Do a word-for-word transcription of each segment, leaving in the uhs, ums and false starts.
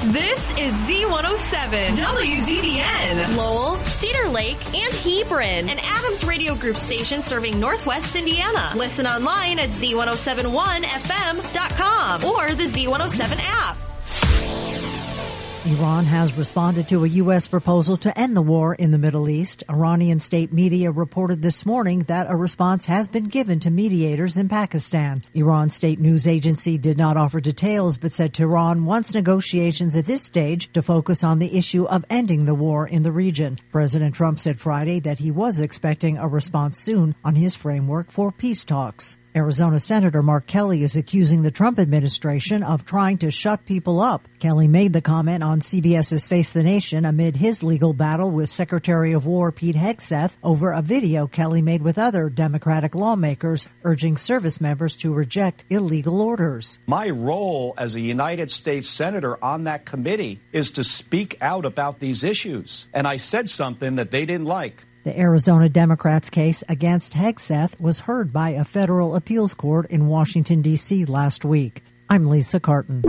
This is Z one oh seven, W Z B N. Lowell, Cedar Lake, and Hebron. An Adams Radio Group station serving Northwest Indiana. Listen online at Z one oh seven one F M dot com or the Z one oh seven app. Iran has responded to a U S proposal to end the war in the Middle East. Iranian state media reported this morning that a response has been given to mediators in Pakistan. Iran's state news agency did not offer details, but said Tehran wants negotiations at this stage to focus on the issue of ending the war in the region. President Trump said Friday that he was expecting a response soon on his framework for peace talks. Arizona Senator Mark Kelly is accusing the Trump administration of trying to shut people up. Kelly made the comment on CBS's Face the Nation amid his legal battle with Secretary of War Pete Hegseth over a video Kelly made with other Democratic lawmakers urging service members to reject illegal orders. My role as a United States Senator on that committee is to speak out about these issues. And I said something that they didn't like. The Arizona Democrats' case against Hegseth was heard by a federal appeals court in Washington, D C last week. I'm Lisa Carton.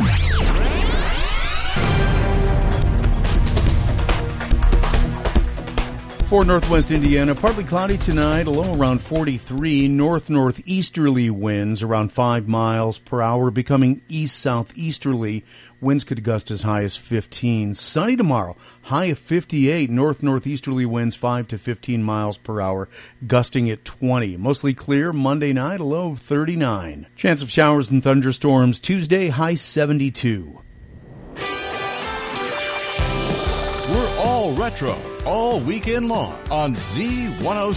For Northwest Indiana, partly cloudy tonight, a low around forty-three. North-northeasterly winds around five miles per hour, becoming east-southeasterly. Winds could gust as high as fifteen. Sunny tomorrow, high of fifty-eight. North-northeasterly winds five to fifteen miles per hour, gusting at twenty. Mostly clear Monday night, a low of thirty-nine. Chance of showers and thunderstorms Tuesday, high seventy-two. We're all retro, all weekend long on Z one oh seven.